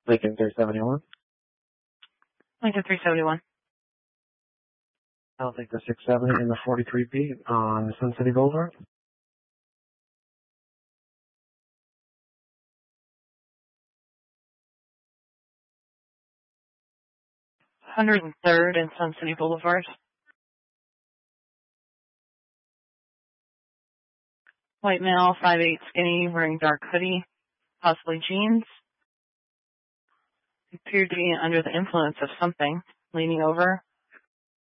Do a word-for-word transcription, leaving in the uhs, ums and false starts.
Lincoln three seventy-one. Lincoln three seventy-one. I'll take the six seventy and the forty-three B on Sun City Boulevard. one hundred third and Sun City Boulevard. White male, five eight, skinny, wearing dark hoodie, possibly jeans. Appeared to be under the influence of something, leaning over.